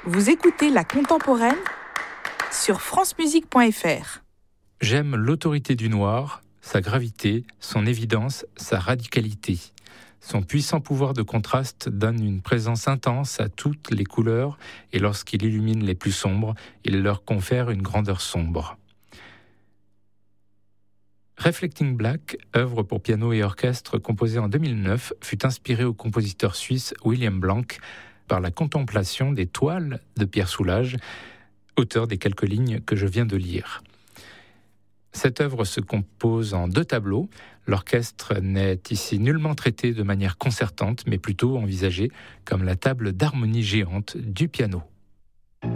Vous écoutez La Contemporaine sur francemusique.fr. J'aime l'autorité du noir, sa gravité, son évidence, sa radicalité. Son puissant pouvoir de contraste donne une présence intense à toutes les couleurs et lorsqu'il illumine les plus sombres, il leur confère une grandeur sombre. Reflecting Black, œuvre pour piano et orchestre composée en 2009, fut inspirée au compositeur suisse William Blanc par la contemplation des toiles de Pierre Soulages, auteur des quelques lignes que je viens de lire. Cette œuvre se compose en 2 tableaux. L'orchestre n'est ici nullement traité de manière concertante, mais plutôt envisagé comme la table d'harmonie géante du piano.